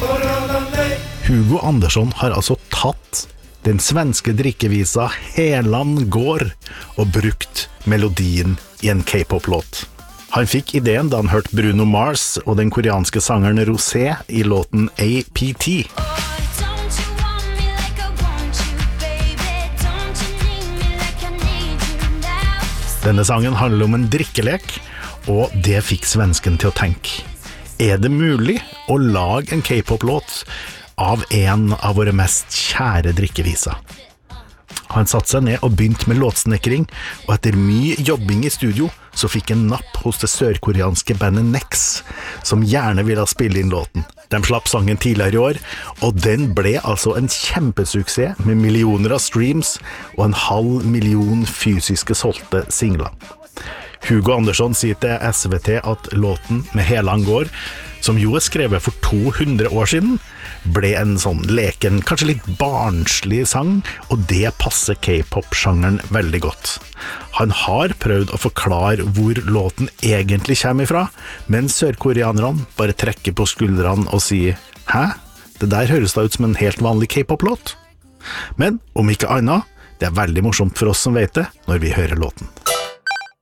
Hugo Andersson har altså tatt den svenske drikkevisa Helan går og brukt melodien i en K-pop-låt. Han fikk ideen da han hørte Bruno Mars og den koreanske sangeren Rosé i låten APT. Denne sangen handler om en drikkelek, og det fikk svensken til å tenke. Er det mulig å lage en K-pop-låt av en av våre mest kjære drikkeviser? Han satte seg ned og begynte med låtsnekring, og etter mye jobbing i studio, så fikk en napp hos det sørkoreanske bandet Nex, som gjerne ville spille inn låten. De slapp sangen tidligere i år, og den ble altså en kjempesuksess med millioner av streams og 500 000 fysiske solgte singler. Hugo Andersson sier til SVT at låten med Helan går, som jo er skrevet for 200 år siden, ble en sånn leken, kanskje litt barnslig sang, og det passer K-pop-sjangeren veldig godt. Han har prøvd å forklare hvor låten egentlig kommer ifra, men sørkoreanerne bare trekker på skuldrene og sier «Hæ? Det der høres da ut som en helt vanlig K-pop-låt?» Men om ikke annet, det er veldig morsomt for oss som vet det når vi hører låten.